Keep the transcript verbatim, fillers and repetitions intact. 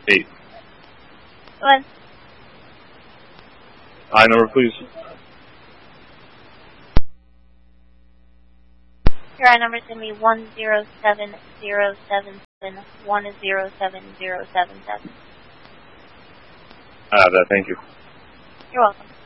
eight. Go ahead. I number, please. Your I number is going to be one zero seven zero seven seven one zero seven zero seven seven. I have that. Thank you. You're welcome.